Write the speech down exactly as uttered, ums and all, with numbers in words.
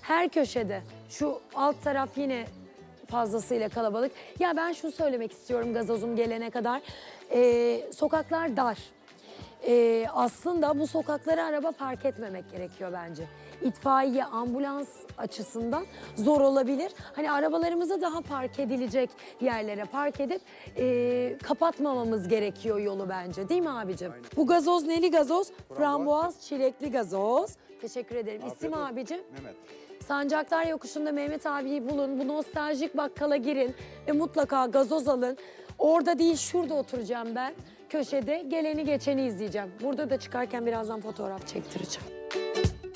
Her köşede. Şu alt taraf yine fazlasıyla kalabalık. Ya ben şunu söylemek istiyorum gazozum gelene kadar. Ee, sokaklar dar. Ee, aslında bu sokaklara araba park etmemek gerekiyor bence. İtfaiye, ambulans açısından zor olabilir. Hani arabalarımızı daha park edilecek yerlere park edip e, kapatmamamız gerekiyor yolu bence. Değil mi abicim? Aynen. Bu gazoz neli gazoz? Frambuaz çilekli gazoz. Teşekkür ederim. Afiyet İsim olsun. abicim? Mehmet. Sancaktar Yokuşu'nda Mehmet abiyi bulun. Bu nostaljik bakkala girin ve mutlaka gazoz alın. Orada değil şurada oturacağım ben. Köşede geleni geçeni izleyeceğim. Burada da çıkarken birazdan fotoğraf çektireceğim.